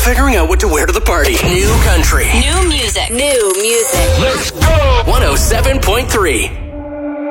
figuring out what to wear to the party. New country. New music. Let's go! 107.3.